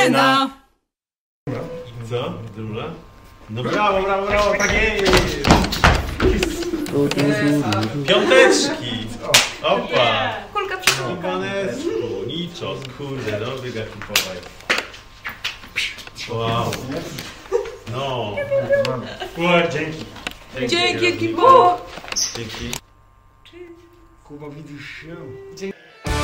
No. Co? Druga? No brawo, brawo, brawo, tak jest! Piąteczki! Opa! Kulka przy Iwanesku, niczo, kurde, dobry gakipowej. Wow. No. Dzięki. Dzięki, Kibo! Dzięki. Kuba, widzisz się?